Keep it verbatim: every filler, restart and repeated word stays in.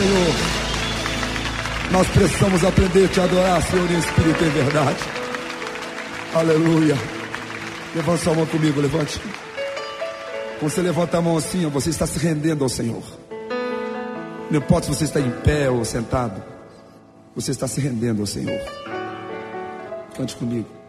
Senhor. Nós precisamos aprender a te adorar, Senhor, em espírito e em verdade. Aleluia. Levante sua mão comigo, levante. Quando você levanta a mão assim, você está se rendendo ao Senhor. Não importa se você está em pé ou sentado, você está se rendendo ao Senhor. Cante comigo.